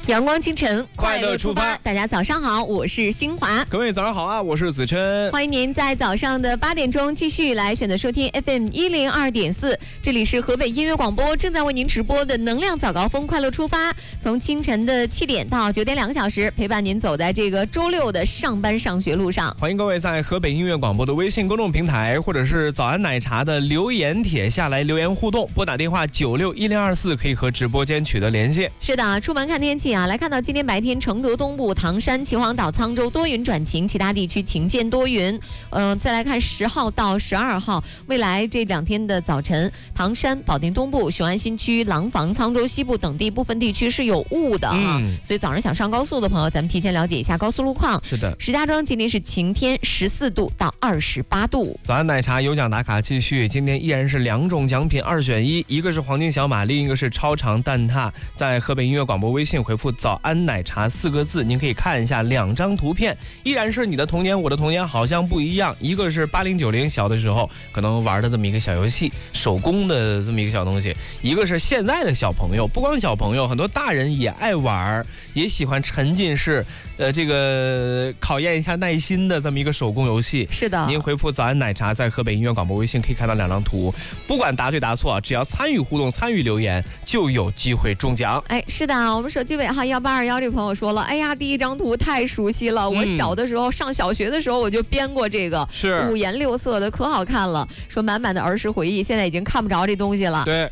阳光清晨， 快乐出发。 大家早上好，我是新华。 各位早上好啊，我是子琛。 欢迎您在早上的8点钟继续来选择收听 FM 102.4，这里是河北音乐广播正在为您直播的能量早高峰快乐出发，从清晨的7点到9点2个小时，陪伴您走在这个周六的上班上学路上。 欢迎各位在河北音乐广播的微信公众平台或者是早安奶茶的留言帖下来留言互动，拨打电话961024可以和直播间取得联系。 是的，出门看天气啊，来看到今天白天承德东部、唐山、秦皇岛、沧州多云转晴，其他地区晴间多云。再来看10号到12号，未来这2天的早晨，唐山、保定东部、雄安新区、廊坊、沧州西部等地部分地区是有雾的啊，所以早上想上高速的朋友，咱们提前了解一下高速路况。 是的， 石家庄今天是晴天，14度到28度。 早安奶茶有奖打卡继续，今天依然是2种奖品2选1，一个是黄金小马，另一个是超长蛋挞。在河北音乐广播微信回复早安奶茶4个字，您可以看一下2张图片，依然是你的童年我的童年好像不一样，一个是80、90小的时候可能玩的这么一个小游戏，手工的这么一个小东西，一个是现在的小朋友，不光小朋友，很多大人也爱玩，也喜欢沉浸式这个考验一下耐心的这么一个手工游戏。 是的， 您回复早安奶茶在河北音乐广播微信可以看到2张图，不管答对答错，只要参与互动参与留言就有机会中奖。 是的，我们手机尾号1821这朋友说了，哎呀，第一张图太熟悉了，我小的时候上小学的时候我就编过这个， 是 5颜6色的，可好看了，说满满的儿时回忆，现在已经看不着这东西了。 对，